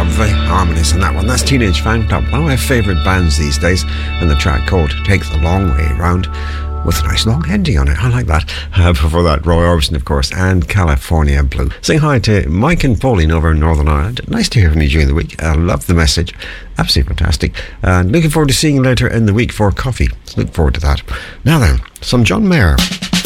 Lovely harmonies on that one. That's Teenage Fanclub, one of my favourite bands these days, and the track called Take the Long Way Round, with a nice long ending on it. I like that. Before that, Roy Orbison, of course, and California Blue. Saying hi to Mike and Pauline over in Northern Ireland. Nice to hear from you during the week. I love the message. Absolutely fantastic. And looking forward to seeing you later in the week for coffee. Look forward to that. Now then, some John Mayer.